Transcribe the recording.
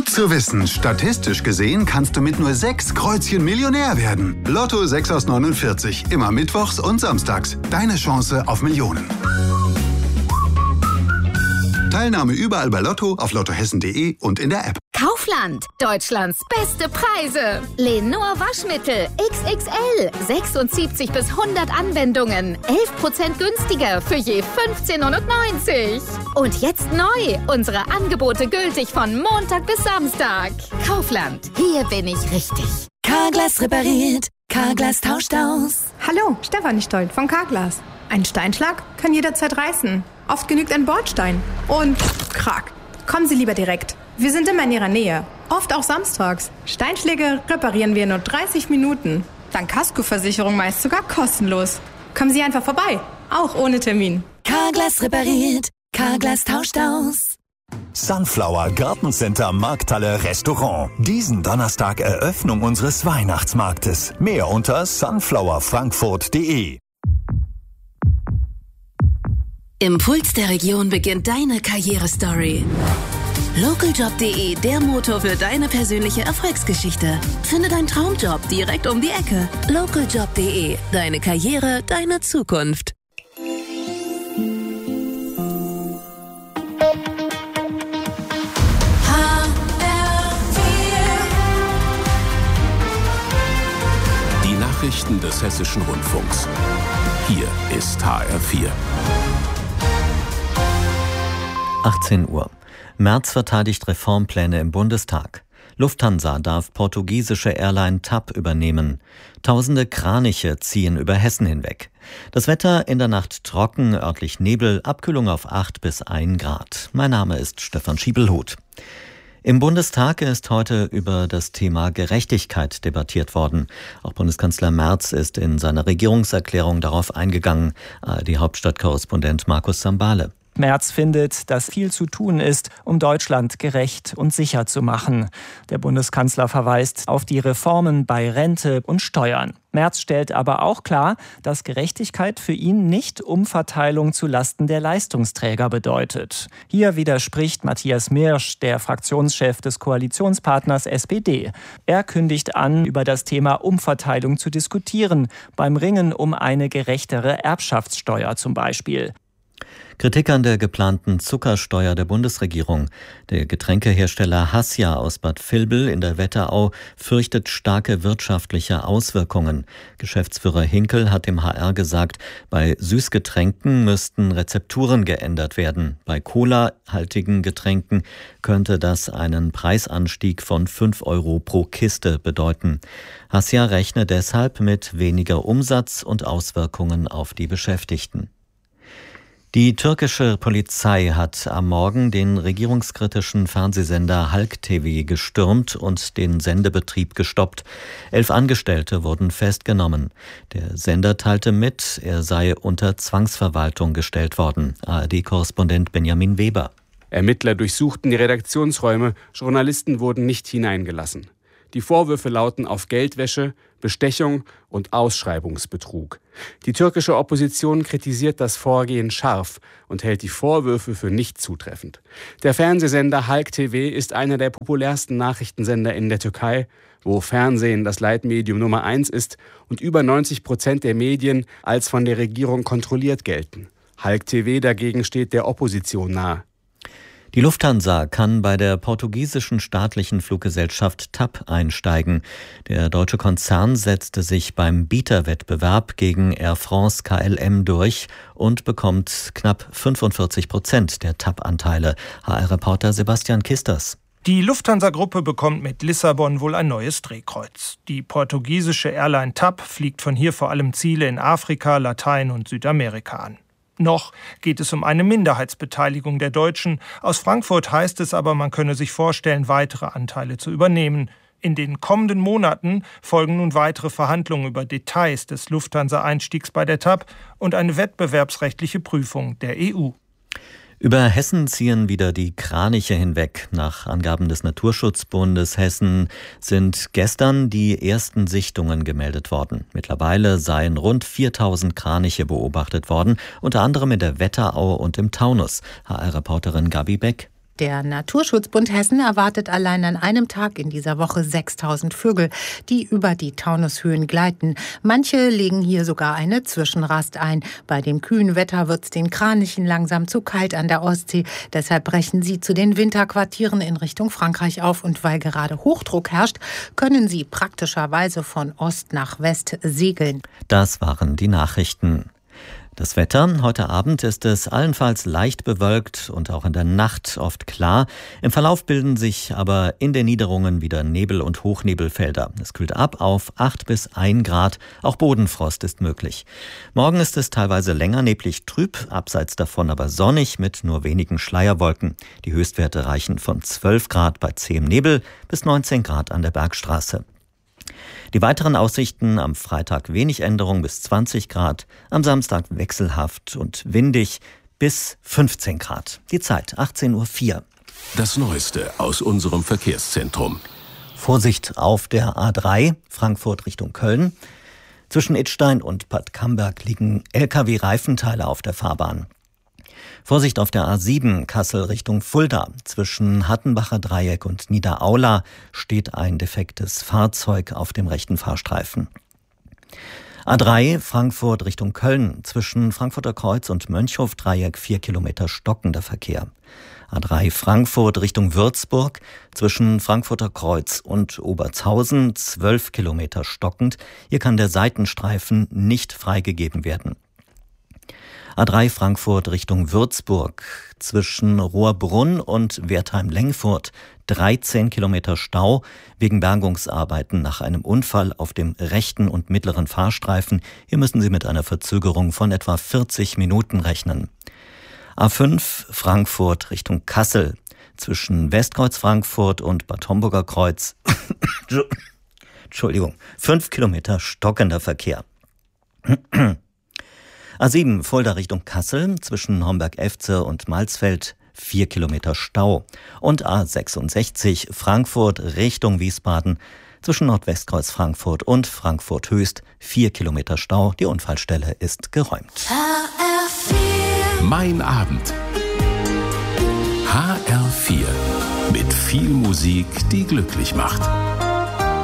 Gut zu wissen, statistisch gesehen kannst du mit nur 6 Kreuzchen Millionär werden. Lotto 6 aus 49, immer mittwochs und samstags. Deine Chance auf Millionen. Teilnahme überall bei Lotto, auf lottohessen.de und in der App. Kaufland, Deutschlands beste Preise. Lenor Waschmittel XXL, 76 bis 100 Anwendungen, 11% günstiger für je 15,90 €. Und jetzt neu, unsere Angebote gültig von Montag bis Samstag. Kaufland, hier bin ich richtig. Carglass repariert, Carglass tauscht aus. Hallo, Stefanie Stoll von Carglass. Ein Steinschlag kann jederzeit reißen. Oft genügt ein Bordstein. Und krack. Kommen Sie lieber direkt. Wir sind immer in Ihrer Nähe. Oft auch samstags. Steinschläge reparieren wir in nur 30 Minuten. Dank Kaskoversicherung meist sogar kostenlos. Kommen Sie einfach vorbei. Auch ohne Termin. Carglass repariert, Carglass tauscht aus. Sunflower Gartencenter Markthalle Restaurant. Diesen Donnerstag Eröffnung unseres Weihnachtsmarktes. Mehr unter sunflowerfrankfurt.de. Im Puls der Region beginnt deine Karrierestory. Localjobs.de, der Motor für deine persönliche Erfolgsgeschichte. Finde deinen Traumjob direkt um die Ecke. Localjobs.de, deine Karriere, deine Zukunft. Die Nachrichten des Hessischen Rundfunks. Hier ist HR4. 18 Uhr. Merz verteidigt Reformpläne im Bundestag. Lufthansa darf portugiesische Airline TAP übernehmen. Tausende Kraniche ziehen über Hessen hinweg. Das Wetter in der Nacht trocken, örtlich Nebel, Abkühlung auf 8 bis 1 Grad. Mein Name ist Stefan Schiebelhuth. Im Bundestag ist heute über das Thema Gerechtigkeit debattiert worden. Auch Bundeskanzler Merz ist in seiner Regierungserklärung darauf eingegangen. ARD-Hauptstadtkorrespondent Markus Sambale. Merz findet, dass viel zu tun ist, um Deutschland gerecht und sicher zu machen. Der Bundeskanzler verweist auf die Reformen bei Rente und Steuern. Merz stellt aber auch klar, dass Gerechtigkeit für ihn nicht Umverteilung zu Lasten der Leistungsträger bedeutet. Hier widerspricht Matthias Mirsch, der Fraktionschef des Koalitionspartners SPD. Er kündigt an, über das Thema Umverteilung zu diskutieren, beim Ringen um eine gerechtere Erbschaftssteuer zum Beispiel. Kritik an der geplanten Zuckersteuer der Bundesregierung. Der Getränkehersteller Hassia aus Bad Vilbel in der Wetterau fürchtet starke wirtschaftliche Auswirkungen. Geschäftsführer Hinkel hat dem HR gesagt, bei Süßgetränken müssten Rezepturen geändert werden. Bei Cola-haltigen Getränken könnte das einen Preisanstieg von 5 € pro Kiste bedeuten. Hassia rechne deshalb mit weniger Umsatz und Auswirkungen auf die Beschäftigten. Die türkische Polizei hat am Morgen den regierungskritischen Fernsehsender Halk TV gestürmt und den Sendebetrieb gestoppt. 11 Angestellte wurden festgenommen. Der Sender teilte mit, er sei unter Zwangsverwaltung gestellt worden. ARD-Korrespondent Benjamin Weber. Ermittler durchsuchten die Redaktionsräume, Journalisten wurden nicht hineingelassen. Die Vorwürfe lauten auf Geldwäsche, Bestechung und Ausschreibungsbetrug. Die türkische Opposition kritisiert das Vorgehen scharf und hält die Vorwürfe für nicht zutreffend. Der Fernsehsender Halk TV ist einer der populärsten Nachrichtensender in der Türkei, wo Fernsehen das Leitmedium Nummer 1 ist und über 90% der Medien als von der Regierung kontrolliert gelten. Halk TV dagegen steht der Opposition nahe. Die Lufthansa kann bei der portugiesischen staatlichen Fluggesellschaft TAP einsteigen. Der deutsche Konzern setzte sich beim Bieterwettbewerb gegen Air France KLM durch und bekommt knapp 45% der TAP-Anteile. HR-Reporter Sebastian Kisters. Die Lufthansa-Gruppe bekommt mit Lissabon wohl ein neues Drehkreuz. Die portugiesische Airline TAP fliegt von hier vor allem Ziele in Afrika, Latein- und Südamerika an. Noch geht es um eine Minderheitsbeteiligung der Deutschen. Aus Frankfurt heißt es aber, man könne sich vorstellen, weitere Anteile zu übernehmen. In den kommenden Monaten folgen nun weitere Verhandlungen über Details des Lufthansa-Einstiegs bei der TAP und eine wettbewerbsrechtliche Prüfung der EU. Über Hessen ziehen wieder die Kraniche hinweg. Nach Angaben des Naturschutzbundes Hessen sind gestern die ersten Sichtungen gemeldet worden. Mittlerweile seien rund 4000 Kraniche beobachtet worden, unter anderem in der Wetterau und im Taunus. HR-Reporterin Gabi Beck. Der Naturschutzbund Hessen erwartet allein an einem Tag in dieser Woche 6.000 Vögel, die über die Taunushöhen gleiten. Manche legen hier sogar eine Zwischenrast ein. Bei dem kühlen Wetter wird es den Kranichen langsam zu kalt an der Ostsee. Deshalb brechen sie zu den Winterquartieren in Richtung Frankreich auf. Und weil gerade Hochdruck herrscht, können sie praktischerweise von Ost nach West segeln. Das waren die Nachrichten. Das Wetter. Heute Abend ist es allenfalls leicht bewölkt und auch in der Nacht oft klar. Im Verlauf bilden sich aber in den Niederungen wieder Nebel- und Hochnebelfelder. Es kühlt ab auf 8 bis 1 Grad. Auch Bodenfrost ist möglich. Morgen ist es teilweise länger neblig trüb, abseits davon aber sonnig mit nur wenigen Schleierwolken. Die Höchstwerte reichen von 12 Grad bei zähem Nebel bis 19 Grad an der Bergstraße. Die weiteren Aussichten: am Freitag wenig Änderung bis 20 Grad, am Samstag wechselhaft und windig bis 15 Grad. Die Zeit 18:04 Uhr. Das Neueste aus unserem Verkehrszentrum. Vorsicht auf der A3 Frankfurt Richtung Köln. Zwischen Idstein und Bad Camberg liegen Lkw-Reifenteile auf der Fahrbahn. Vorsicht auf der A7 Kassel Richtung Fulda. Zwischen Hattenbacher Dreieck und Niederaula steht ein defektes Fahrzeug auf dem rechten Fahrstreifen. A3 Frankfurt Richtung Köln. Zwischen Frankfurter Kreuz und Mönchhof Dreieck 4 Kilometer stockender Verkehr. A3 Frankfurt Richtung Würzburg. Zwischen Frankfurter Kreuz und Obertshausen 12 Kilometer stockend. Hier kann der Seitenstreifen nicht freigegeben werden. A3 Frankfurt Richtung Würzburg. Zwischen Rohrbrunn und Wertheim-Lengfurt 13 Kilometer Stau wegen Bergungsarbeiten nach einem Unfall auf dem rechten und mittleren Fahrstreifen. Hier müssen Sie mit einer Verzögerung von etwa 40 Minuten rechnen. A5 Frankfurt Richtung Kassel. Zwischen Westkreuz Frankfurt und Bad Homburger Kreuz 5 Kilometer stockender Verkehr. A7 Fulda Richtung Kassel, zwischen Homberg-Efze und Malsfeld 4 Kilometer Stau. Und A66 Frankfurt Richtung Wiesbaden, zwischen Nordwestkreuz Frankfurt und Frankfurt Höchst 4 Kilometer Stau. Die Unfallstelle ist geräumt. HR4. Mein Abend. HR4. Mit viel Musik, die glücklich macht.